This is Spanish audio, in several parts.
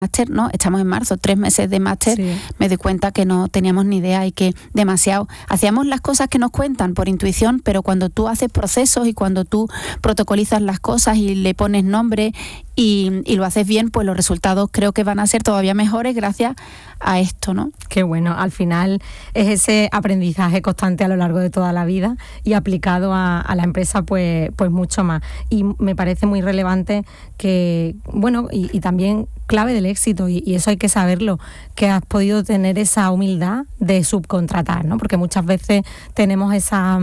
máster, ¿no? Estamos en marzo, 3 meses de máster, sí. Me doy cuenta que no teníamos ni idea y que demasiado. Hacíamos las cosas que nos cuentan por intuición, pero cuando tú haces procesos y cuando tú protocolizas las cosas y le pones nombre y lo haces bien, pues los resultados creo que van a ser todavía mejores gracias a esto, ¿no? Qué bueno, al final es ese aprendizaje constante a lo largo de toda la vida y aplicado a la empresa pues mucho más. Y me parece muy relevante que, bueno, y también clave del éxito, y eso hay que saberlo, que has podido tener esa humildad de subcontratar, ¿no? Porque muchas veces tenemos esa,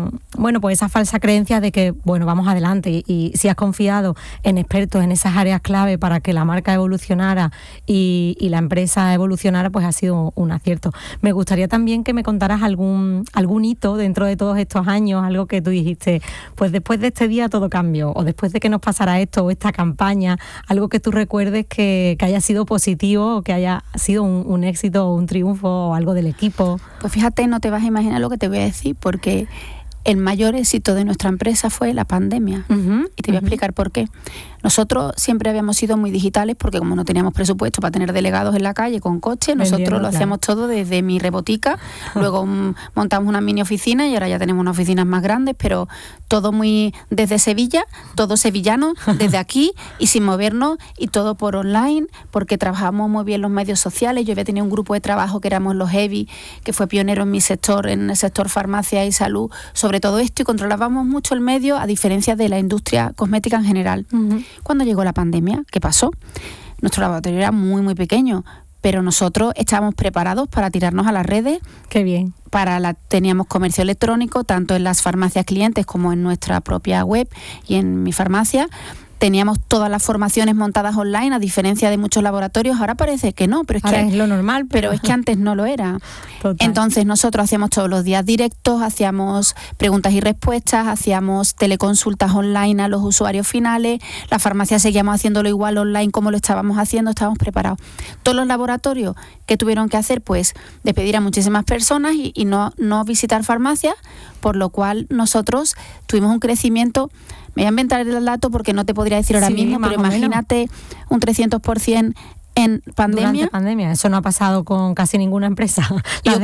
pues esa falsa creencia de que, bueno, vamos adelante, y si has confiado en expertos en esas áreas clave para que la marca evolucionara y la empresa evolucionara, pues ha sido un acierto. Me gustaría también que me contaras algún hito dentro de todos estos años, algo que tú dijiste, pues después de este día todo cambió, o después de que nos pasara esto o esta campaña, algo que tú recuerdes que haya sido positivo o que haya sido un éxito o un triunfo o algo del equipo. Pues fíjate, no te vas a imaginar lo que te voy a decir, porque el mayor éxito de nuestra empresa fue la pandemia. Y te voy a explicar por qué. Nosotros siempre habíamos sido muy digitales porque como no teníamos presupuesto para tener delegados en la calle con coche, nosotros lo hacíamos todo desde mi rebotica, luego montamos una mini oficina y ahora ya tenemos unas oficinas más grandes, pero todo muy desde Sevilla, todo sevillano, desde aquí y sin movernos, y todo por online, porque trabajamos muy bien los medios sociales. Yo había tenido un grupo de trabajo que éramos los Heavy, que fue pionero en mi sector, en el sector farmacia y salud, sobre todo esto, y controlábamos mucho el medio, a diferencia de la industria cosmética en general. Cuando llegó la pandemia, ¿qué pasó? Nuestro laboratorio era muy, muy pequeño, pero nosotros estábamos preparados para tirarnos a las redes. ¡Qué bien! Teníamos comercio electrónico, tanto en las farmacias clientes como en nuestra propia web y en mi farmacia. Teníamos todas las formaciones montadas online, a diferencia de muchos laboratorios. Ahora parece que no, pero ahora es lo normal. Pero es que antes no lo era. Total. Entonces nosotros hacíamos todos los días directos, hacíamos preguntas y respuestas, hacíamos teleconsultas online a los usuarios finales. La farmacia seguíamos haciéndolo igual online como lo estábamos haciendo, estábamos preparados. Todos los laboratorios que tuvieron que hacer, pues despedir a muchísimas personas y no visitar farmacias, por lo cual nosotros tuvimos un crecimiento. Me voy a inventar el dato porque no te podría decir ahora mismo, pero imagínate un 300% en pandemia. Durante pandemia, eso no ha pasado con casi ninguna empresa. Yo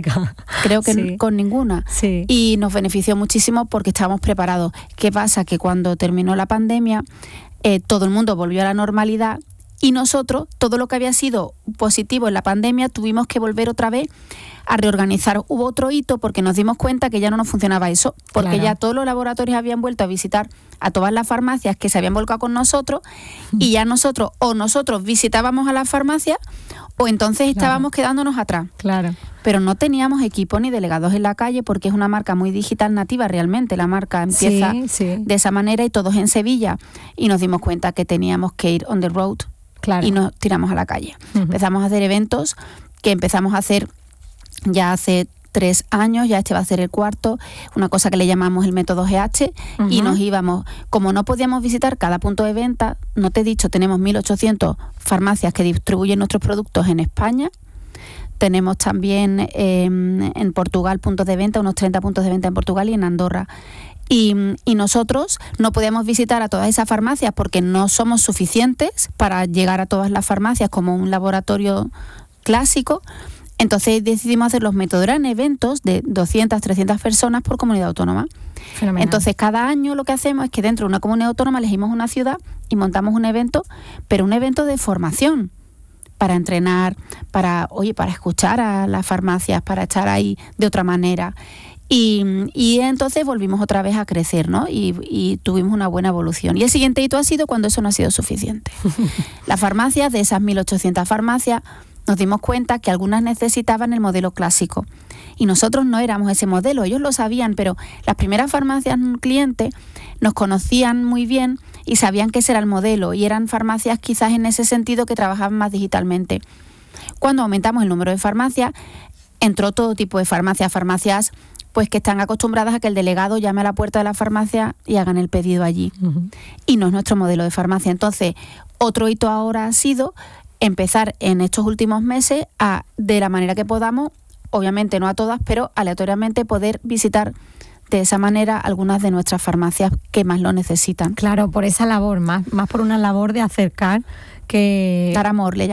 creo que sí, con ninguna. Sí. Y nos benefició muchísimo porque estábamos preparados. ¿Qué pasa? Que cuando terminó la pandemia, todo el mundo volvió a la normalidad y nosotros, todo lo que había sido positivo en la pandemia, tuvimos que volver otra vez a reorganizar. Hubo otro hito porque nos dimos cuenta que ya no nos funcionaba eso, porque claro, ya todos los laboratorios habían vuelto a visitar a todas las farmacias que se habían volcado con nosotros y ya nosotros visitábamos a las farmacias o entonces estábamos quedándonos atrás. Claro. Pero no teníamos equipo ni delegados en la calle porque es una marca muy digital nativa realmente. La marca empieza de esa manera y todos en Sevilla, y nos dimos cuenta que teníamos que ir on the road. Claro. Y nos tiramos a la calle. Empezamos a hacer eventos que empezamos a hacer ya hace 3 años, ya este va a ser el 4, una cosa que le llamamos el método GH, y nos íbamos, como no podíamos visitar cada punto de venta, no te he dicho, tenemos 1.800 farmacias que distribuyen nuestros productos en España, tenemos también en Portugal puntos de venta, unos 30 puntos de venta en Portugal y en Andorra. Y nosotros no podíamos visitar a todas esas farmacias porque no somos suficientes para llegar a todas las farmacias como un laboratorio clásico. Entonces decidimos hacer los métodos, eran eventos de 200, 300 personas por comunidad autónoma. Fenomenal. Entonces cada año lo que hacemos es que dentro de una comunidad autónoma elegimos una ciudad y montamos un evento, pero un evento de formación para entrenar, para escuchar a las farmacias, para estar ahí de otra manera. Y entonces volvimos otra vez a crecer, ¿no? Y tuvimos una buena evolución. Y el siguiente hito ha sido cuando eso no ha sido suficiente. Las farmacias, de esas 1.800 farmacias, nos dimos cuenta que algunas necesitaban el modelo clásico. Y nosotros no éramos ese modelo, ellos lo sabían, pero las primeras farmacias clientes nos conocían muy bien y sabían que ese era el modelo. Y eran farmacias quizás en ese sentido que trabajaban más digitalmente. Cuando aumentamos el número de farmacias, entró todo tipo de farmacias pues que están acostumbradas a que el delegado llame a la puerta de la farmacia y hagan el pedido allí. Y no es nuestro modelo de farmacia. Entonces, otro hito ahora ha sido empezar en estos últimos meses de la manera que podamos, obviamente no a todas, pero aleatoriamente poder visitar de esa manera algunas de nuestras farmacias que más lo necesitan. Claro, por esa labor, más por una labor de acercar que... Dar amor, le